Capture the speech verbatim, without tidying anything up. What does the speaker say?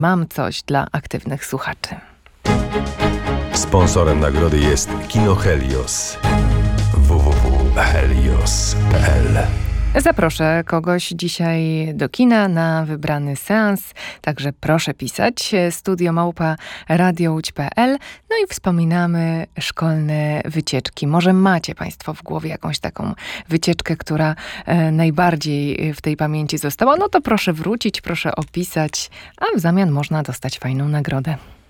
Mam coś dla aktywnych słuchaczy. Sponsorem nagrody jest Kino Helios. w w w kropka helios kropka p l. Zaproszę kogoś dzisiaj do kina na wybrany seans, także proszę pisać studio małpa radiołódź kropka p l. No i wspominamy szkolne wycieczki. Może macie Państwo w głowie jakąś taką wycieczkę, która e, najbardziej w tej pamięci została? No to proszę wrócić, proszę opisać, a w zamian można dostać fajną nagrodę.